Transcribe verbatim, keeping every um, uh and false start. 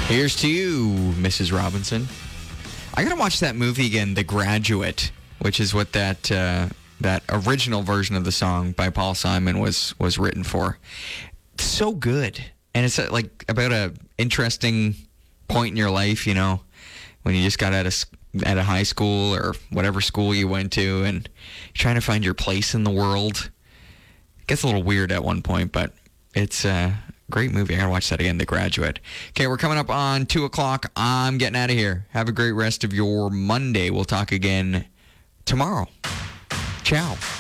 Here's to you, Missus Robinson. I gotta watch that movie again, The Graduate, which is what that uh, that original version of the song by Paul Simon was was written for. It's so good, and it's uh, like about a interesting point in your life, you know, when you just got out of s- out of high school or whatever school you went to, and you're trying to find your place in the world. It gets a little weird at one point, but it's a great movie. I gotta watch that again, The Graduate. Okay, we're coming up on two o'clock. I'm getting out of here. Have a great rest of your Monday. We'll talk again tomorrow. Ciao.